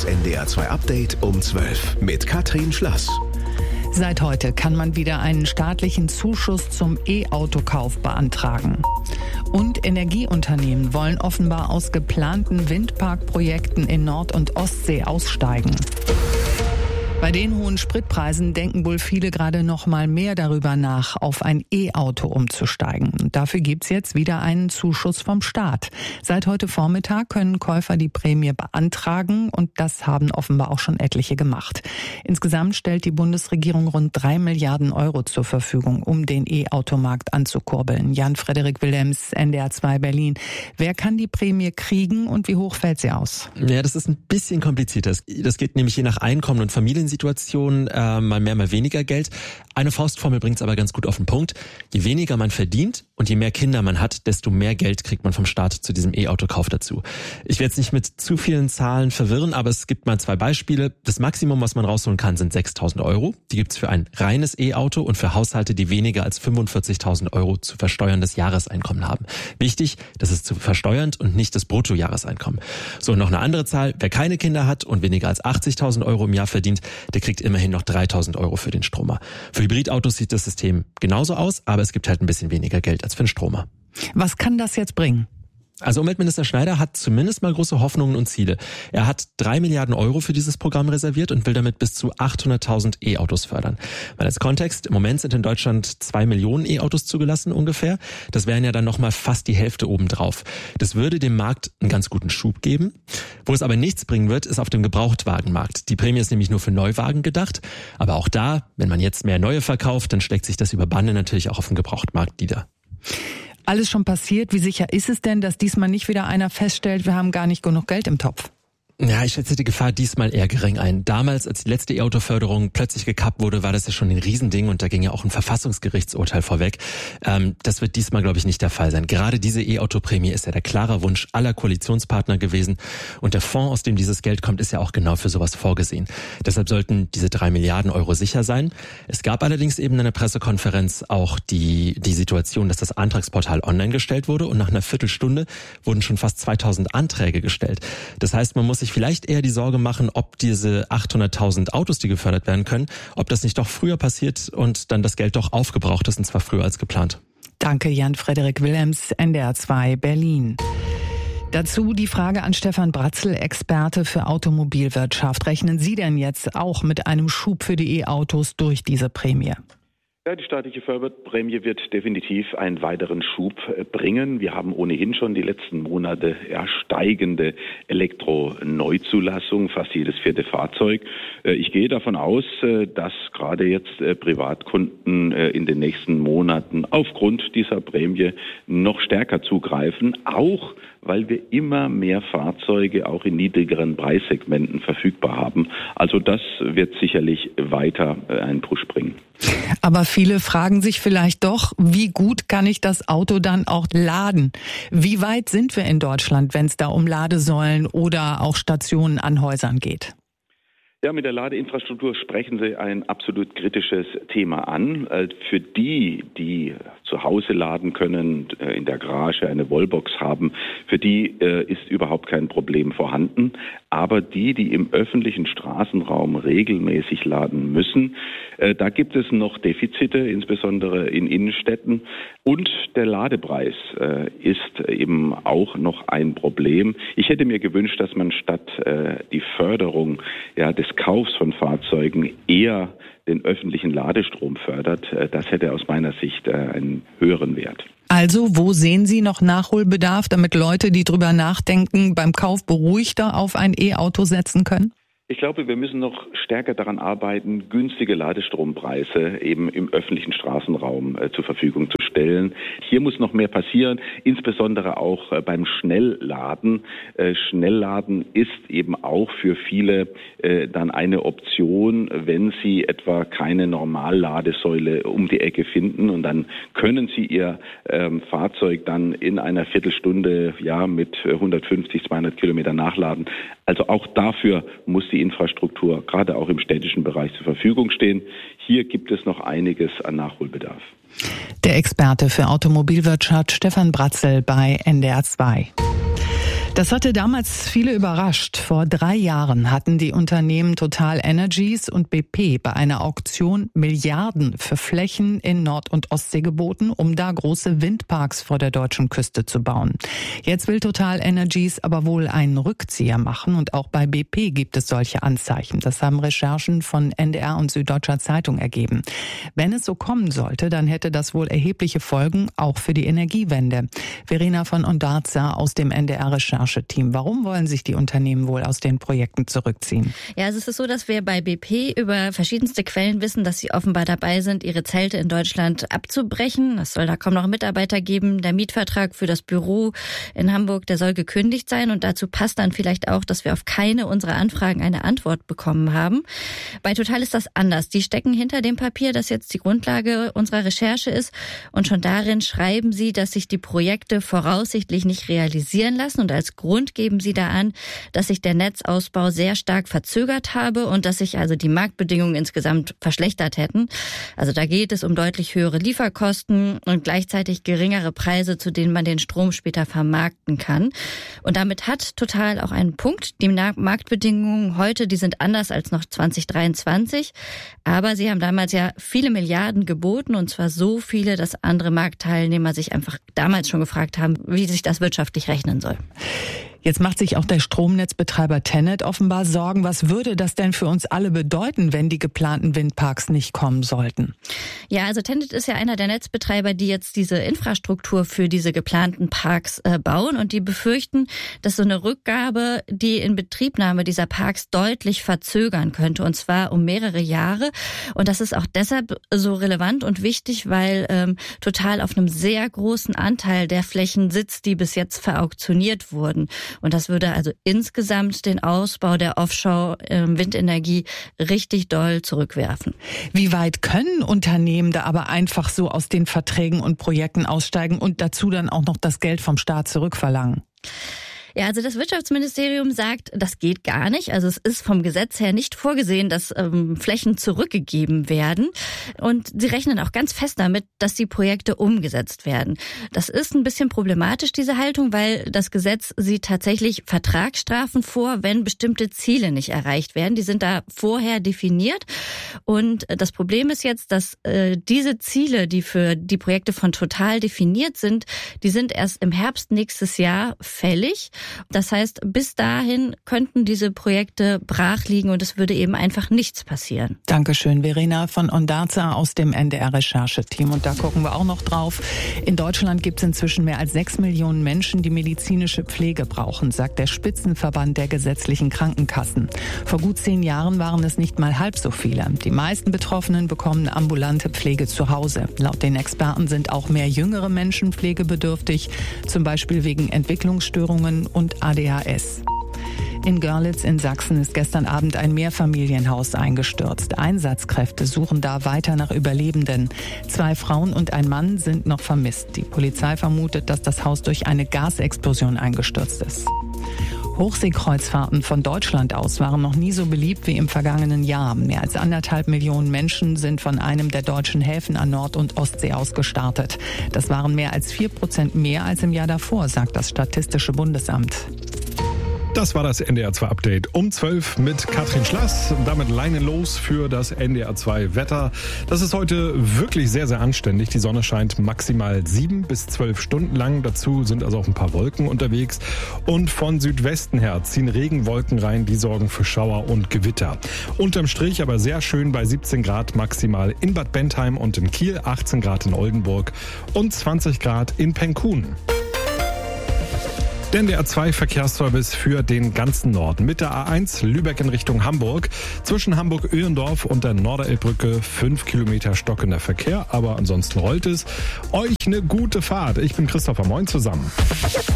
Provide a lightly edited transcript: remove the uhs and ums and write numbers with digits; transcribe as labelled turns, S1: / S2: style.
S1: Das NDR2 Update um 12 mit Katrin Schlass.
S2: Seit heute kann man wieder einen staatlichen Zuschuss zum E-Autokauf beantragen. Und Energieunternehmen wollen offenbar aus geplanten Windparkprojekten in Nord- und Ostsee aussteigen. Bei den hohen Spritpreisen denken wohl viele gerade noch mal mehr darüber nach, auf ein E-Auto umzusteigen. Und dafür gibt's jetzt wieder einen Zuschuss vom Staat. Seit heute Vormittag können Käufer die Prämie beantragen und das haben offenbar auch schon etliche gemacht. Insgesamt stellt die Bundesregierung rund 3 Milliarden Euro zur Verfügung, um den E-Automarkt anzukurbeln. Jan-Frederik Willems, NDR2 Berlin. Wer kann die Prämie kriegen und wie hoch fällt sie aus?
S3: Ja, das ist ein bisschen komplizierter. Das geht nämlich je nach Einkommen und Familiensituation, mal mehr, mal weniger Geld. Eine Faustformel bringt es aber ganz gut auf den Punkt. Je weniger man verdient und je mehr Kinder man hat, desto mehr Geld kriegt man vom Staat zu diesem E-Autokauf dazu. Ich werde jetzt nicht mit zu vielen Zahlen verwirren, aber es gibt mal 2 Beispiele. Das Maximum, was man rausholen kann, sind 6.000 Euro. Die gibt's für ein reines E-Auto und für Haushalte, die weniger als 45.000 Euro zu versteuerndes Jahreseinkommen haben. Wichtig, das ist zu versteuernd und nicht das Bruttojahreseinkommen. So, noch eine andere Zahl. Wer keine Kinder hat und weniger als 80.000 Euro im Jahr verdient, der kriegt immerhin noch 3.000 Euro für den Stromer. Für Hybridautos sieht das System genauso aus, aber es gibt halt ein bisschen weniger Geld als für den Stromer.
S2: Was kann das jetzt bringen?
S3: Also Umweltminister Schneider hat zumindest mal große Hoffnungen und Ziele. Er hat 3 Milliarden Euro für dieses Programm reserviert und will damit bis zu 800.000 E-Autos fördern. Weil als Kontext, im Moment sind in Deutschland 2 Millionen E-Autos zugelassen ungefähr. Das wären ja dann nochmal fast die Hälfte obendrauf. Das würde dem Markt einen ganz guten Schub geben. Wo es aber nichts bringen wird, ist auf dem Gebrauchtwagenmarkt. Die Prämie ist nämlich nur für Neuwagen gedacht. Aber auch da, wenn man jetzt mehr neue verkauft, dann schlägt sich das über Bande natürlich auch auf dem Gebrauchtmarkt nieder.
S2: Alles schon passiert. Wie sicher ist es denn, dass diesmal nicht wieder einer feststellt, wir haben gar nicht genug Geld im Topf?
S3: Ja, ich schätze die Gefahr diesmal eher gering ein. Damals, als die letzte E-Auto-Förderung plötzlich gekappt wurde, war das ja schon ein Riesending und da ging ja auch ein Verfassungsgerichtsurteil vorweg. Das wird diesmal, glaube ich, nicht der Fall sein. Gerade diese E-Auto-Prämie ist ja der klare Wunsch aller Koalitionspartner gewesen und der Fonds, aus dem dieses Geld kommt, ist ja auch genau für sowas vorgesehen. Deshalb sollten diese 3 Milliarden Euro sicher sein. Es gab allerdings eben in der Pressekonferenz auch die Situation, dass das Antragsportal online gestellt wurde und nach einer Viertelstunde wurden schon fast 2.000 Anträge gestellt. Das heißt, man muss sich vielleicht eher die Sorge machen, ob diese 800.000 Autos, die gefördert werden können, ob das nicht doch früher passiert und dann das Geld doch aufgebraucht ist, und zwar früher als geplant.
S2: Danke, Jan-Frederik Willems, NDR2 Berlin. Dazu die Frage an Stefan Bratzel, Experte für Automobilwirtschaft. Rechnen Sie denn jetzt auch mit einem Schub für die E-Autos durch diese Prämie?
S4: Ja, die staatliche Förderprämie wird definitiv einen weiteren Schub bringen. Wir haben ohnehin schon die letzten Monate steigende Elektro-Neuzulassung, fast jedes 4. Fahrzeug. Ich gehe davon aus, dass gerade jetzt Privatkunden in den nächsten Monaten aufgrund dieser Prämie noch stärker zugreifen, auch weil wir immer mehr Fahrzeuge auch in niedrigeren Preissegmenten verfügbar haben. Also das wird sicherlich weiter einen Push bringen.
S2: Aber viele fragen sich vielleicht doch, wie gut kann ich das Auto dann auch laden? Wie weit sind wir in Deutschland, wenn es da um Ladesäulen oder auch Stationen an Häusern geht?
S4: Ja, mit der Ladeinfrastruktur sprechen Sie ein absolut kritisches Thema an. Für die zu Hause laden können, in der Garage eine Wallbox haben, für die ist überhaupt kein Problem vorhanden. Aber die im öffentlichen Straßenraum regelmäßig laden müssen, da gibt es noch Defizite, insbesondere in Innenstädten. Und der Ladepreis ist eben auch noch ein Problem. Ich hätte mir gewünscht, dass man statt die Förderung des Kaufs von Fahrzeugen eher den öffentlichen Ladestrom fördert. Das hätte aus meiner Sicht einen höheren Wert.
S2: Also, wo sehen Sie noch Nachholbedarf, damit Leute, die drüber nachdenken, beim Kauf beruhigter auf ein E-Auto setzen können?
S4: Ich glaube, wir müssen noch stärker daran arbeiten, günstige Ladestrompreise eben im öffentlichen Straßenraum zur Verfügung zu stellen. Hier muss noch mehr passieren, insbesondere auch beim Schnellladen. Schnellladen ist eben auch für viele dann eine Option, wenn sie etwa keine Normalladesäule um die Ecke finden, und dann können sie ihr Fahrzeug dann in einer Viertelstunde mit 150, 200 Kilometer nachladen. Also auch dafür muss die Infrastruktur gerade auch im städtischen Bereich zur Verfügung stehen. Hier gibt es noch einiges an Nachholbedarf.
S2: Der Experte für Automobilwirtschaft Stefan Bratzel bei NDR2. Das hatte damals viele überrascht. Vor 3 Jahren hatten die Unternehmen TotalEnergies und BP bei einer Auktion Milliarden für Flächen in Nord- und Ostsee geboten, um da große Windparks vor der deutschen Küste zu bauen. Jetzt will TotalEnergies aber wohl einen Rückzieher machen und auch bei BP gibt es solche Anzeichen. Das haben Recherchen von NDR und Süddeutscher Zeitung ergeben. Wenn es so kommen sollte, dann hätte das wohl erhebliche Folgen auch für die Energiewende. Verena von Ondarza aus dem NDR-Rechercheteam. Warum wollen sich die Unternehmen wohl aus den Projekten zurückziehen?
S5: Ja, also es ist so, dass wir bei BP über verschiedenste Quellen wissen, dass sie offenbar dabei sind, ihre Zelte in Deutschland abzubrechen. Es soll da kaum noch Mitarbeiter geben. Der Mietvertrag für das Büro in Hamburg, der soll gekündigt sein. Und dazu passt dann vielleicht auch, dass wir auf keine unserer Anfragen eine Antwort bekommen haben. Bei Total ist das anders. Die stecken hinter dem Papier, das jetzt die Grundlage unserer Recherche ist. Und schon darin schreiben sie, dass sich die Projekte voraussichtlich nicht realisieren lassen. Und als Grund geben sie da an, dass sich der Netzausbau sehr stark verzögert habe und dass sich also die Marktbedingungen insgesamt verschlechtert hätten. Also da geht es um deutlich höhere Lieferkosten und gleichzeitig geringere Preise, zu denen man den Strom später vermarkten kann. Und damit hat Total auch einen Punkt. Die Marktbedingungen heute, die sind anders als noch 2023. Aber sie haben damals ja viele Milliarden geboten und zwar so viele, dass andere Marktteilnehmer sich einfach damals schon gefragt haben, wie sich das wirtschaftlich rechnen soll.
S2: Jetzt macht sich auch der Stromnetzbetreiber TenneT offenbar Sorgen. Was würde das denn für uns alle bedeuten, wenn die geplanten Windparks nicht kommen sollten?
S5: Ja, also TenneT ist ja einer der Netzbetreiber, die jetzt diese Infrastruktur für diese geplanten Parks bauen. Und die befürchten, dass so eine Rückgabe die Inbetriebnahme dieser Parks deutlich verzögern könnte. Und zwar um mehrere Jahre. Und das ist auch deshalb so relevant und wichtig, weil Total auf einem sehr großen Anteil der Flächen sitzt, die bis jetzt verauktioniert wurden. Und das würde also insgesamt den Ausbau der Offshore-Windenergie richtig doll zurückwerfen.
S2: Wie weit können Unternehmen da aber einfach so aus den Verträgen und Projekten aussteigen und dazu dann auch noch das Geld vom Staat zurückverlangen?
S5: Ja, also das Wirtschaftsministerium sagt, das geht gar nicht. Also es ist vom Gesetz her nicht vorgesehen, dass Flächen zurückgegeben werden. Und sie rechnen auch ganz fest damit, dass die Projekte umgesetzt werden. Das ist ein bisschen problematisch, diese Haltung, weil das Gesetz sieht tatsächlich Vertragsstrafen vor, wenn bestimmte Ziele nicht erreicht werden. Die sind da vorher definiert. Und das Problem ist jetzt, dass diese Ziele, die für die Projekte von Total definiert sind, die sind erst im Herbst nächstes Jahr fällig. Das heißt, bis dahin könnten diese Projekte brach liegen und es würde eben einfach nichts passieren.
S2: Dankeschön, Verena von Ondarza aus dem NDR-Rechercheteam. Und da gucken wir auch noch drauf. In Deutschland gibt es inzwischen mehr als 6 Millionen Menschen, die medizinische Pflege brauchen, sagt der Spitzenverband der gesetzlichen Krankenkassen. Vor gut 10 Jahren waren es nicht mal halb so viele. Die meisten Betroffenen bekommen ambulante Pflege zu Hause. Laut den Experten sind auch mehr jüngere Menschen pflegebedürftig, zum Beispiel wegen Entwicklungsstörungen und ADHS. In Görlitz in Sachsen ist gestern Abend ein Mehrfamilienhaus eingestürzt. Einsatzkräfte suchen da weiter nach Überlebenden. 2 Frauen und ein Mann sind noch vermisst. Die Polizei vermutet, dass das Haus durch eine Gasexplosion eingestürzt ist. Hochseekreuzfahrten von Deutschland aus waren noch nie so beliebt wie im vergangenen Jahr. Mehr als 1,5 Millionen Menschen sind von einem der deutschen Häfen an Nord- und Ostsee aus gestartet. Das waren mehr als 4% mehr als im Jahr davor, sagt das Statistische Bundesamt.
S6: Das war das NDR2-Update um 12 mit Katrin Schlass. Damit Leine los für das NDR2-Wetter. Das ist heute wirklich sehr, sehr anständig. Die Sonne scheint maximal 7 bis 12 Stunden lang. Dazu sind also auch ein paar Wolken unterwegs. Und von Südwesten her ziehen Regenwolken rein, die sorgen für Schauer und Gewitter. Unterm Strich aber sehr schön bei 17 Grad maximal in Bad Bentheim und in Kiel, 18 Grad in Oldenburg und 20 Grad in Penkun. Der NDR2-Verkehrsservice für den ganzen Norden. Mit der A1 Lübeck in Richtung Hamburg. Zwischen Hamburg-Öhlendorf und der Norderelbbrücke 5 Kilometer stockender Verkehr. Aber ansonsten rollt es. Euch eine gute Fahrt. Ich bin Christopher. Moin zusammen.